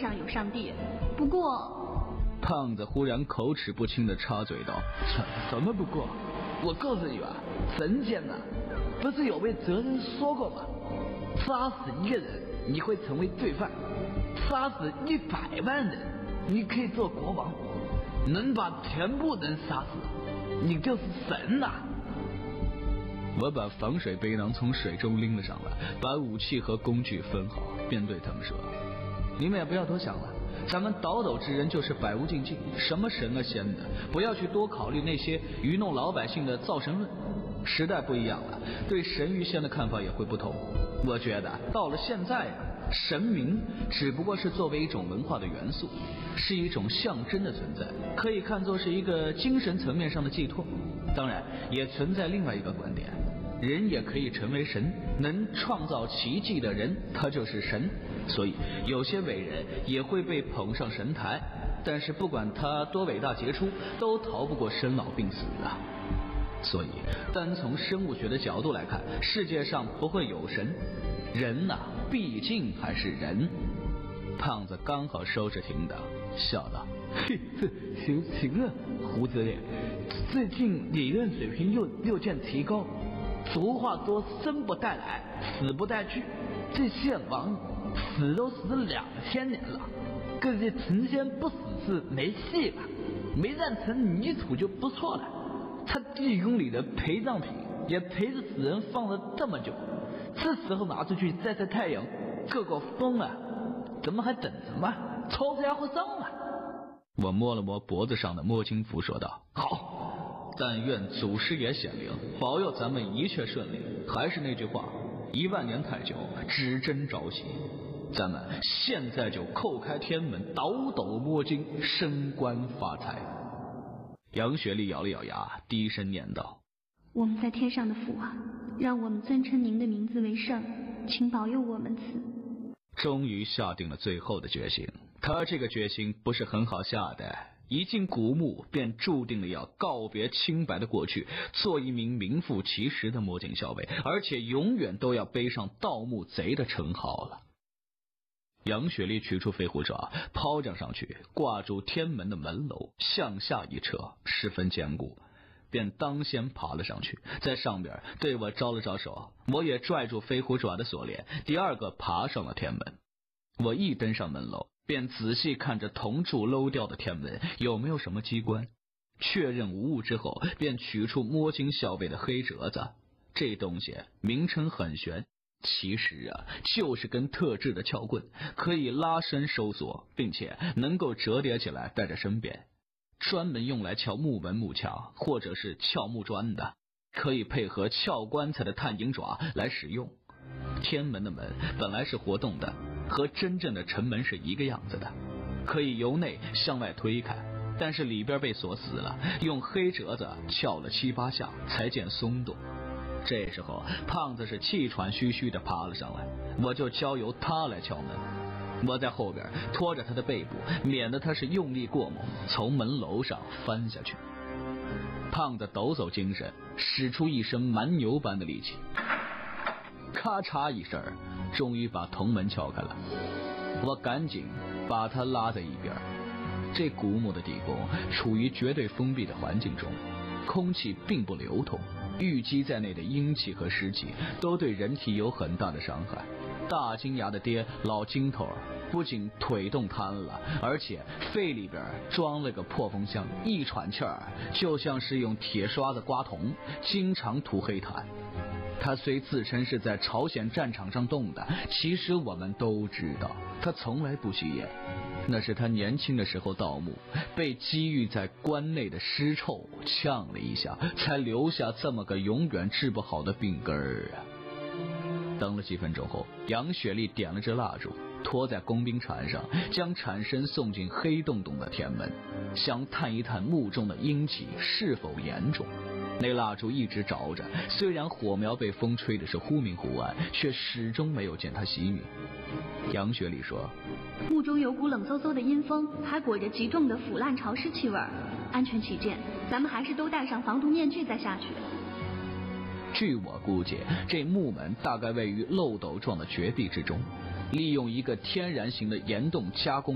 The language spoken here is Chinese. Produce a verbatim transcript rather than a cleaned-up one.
上有上帝。不过…… 胖子忽然口齿不清地插嘴道： 什么不过？我告诉你吧，神仙啊，不是有位哲人说过吗？杀死一个人你会成为罪犯，杀死一百万人你可以做国王，能把全部人杀死你就是神啊。 我把防水背囊从水中拎了上来，把武器和工具分好，便对他们说：你们也不要多想了，咱们倒斗之人就是百无禁忌，什么神啊仙的，不要去多考虑那些愚弄老百姓的造神论。时代不一样了，对神与仙的看法也会不同。我觉得到了现在啊，神明只不过是作为一种文化的元素，是一种象征的存在，可以看作是一个精神层面上的寄托。当然也存在另外一个观点，人也可以成为神，能创造奇迹的人他就是神，所以有些伟人也会被捧上神台，但是不管他多伟大杰出，都逃不过生老病死啊。所以单从生物学的角度来看，世界上不会有神，人啊毕竟还是人。胖子刚好收拾停当，笑道： 嘿，这行行了，胡子脸，最近理论水平又又见提高。俗话说生不带来，死不带去，这献王死都死两千年了，可这成仙不死是没戏了，没染成泥土就不错了。他地宫里的陪葬品也陪着死人放了这么久，这时候拿出去晒晒太阳，个个疯了，怎么还等什么？抄家伙上啊！ 我摸了摸脖子上的摸金符，说道：好，但愿祖师爷显灵，保佑咱们一切顺利。还是那句话，一万年太久，只争朝夕。咱们现在就叩开天门，倒斗摸金，升官发财。杨雪莉咬了咬牙，低声念道： 我们在天上的父啊，让我们尊称您的名字为圣，请保佑我们此。 终于下定了最后的决心，他这个决心不是很好下的，一进古墓便注定了要告别清白的过去，做一名名副其实的摸金校尉，而且永远都要背上盗墓贼的称号了。杨雪莉取出飞虎爪，抛将上去，挂住天门的门楼，向下一扯，十分坚固，便当先爬了上去，在上边对我招了招手，我也拽住飞虎爪的锁链，第二个爬上了天门。我一登上门楼，便仔细看着铜柱镂掉的天门有没有什么机关，确认无误之后，便取出摸金校尉的黑折子。这东西名称很玄，其实啊，就是根特制的撬棍，可以拉伸收缩，并且能够折叠起来带在身边，专门用来撬木门木墙或者是撬木砖的，可以配合撬棺材的探影爪来使用。天门的门本来是活动的，和真正的城门是一个样子的，可以由内向外推开，但是里边被锁死了，用黑折子撬了七八下才见松动。这时候胖子是气喘吁吁地爬了上来，我就交由他来敲门。我在后边拖着他的背部，免得他是用力过猛从门楼上翻下去。胖子抖擞精神，使出一身蛮牛般的力气，咔嚓一声，终于把铜门撬开了。我赶紧把他拉在一边。这古墓的地宫处于绝对封闭的环境中，空气并不流通，淤积在内的阴气和湿气都对人体有很大的伤害。大金牙的爹老金头不仅腿动瘫了，而且肺里边装了个破风箱，一喘气儿就像是用铁刷子刮铜，经常吐黑痰。他虽自称是在朝鲜战场上动的，其实我们都知道他从来不吸烟，那是他年轻的时候盗墓，被积郁在棺内的尸臭呛了一下，才留下这么个永远治不好的病根儿啊。等了几分钟后，杨雪莉点了支蜡烛，拖在工兵铲上，将铲身送进黑洞洞的天门，想探一探墓中的阴气是否严重。那蜡烛一直着着，虽然火苗被风吹的是忽明忽暗，却始终没有见它熄灭。杨雪莉说， 墓中有股冷飕飕的阴风，还裹着极重的腐烂潮湿气味，安全起见，咱们还是都戴上防毒面具再下去。 据我估计，这墓门大概位于漏斗状的绝壁之中，利用一个天然形的岩洞加工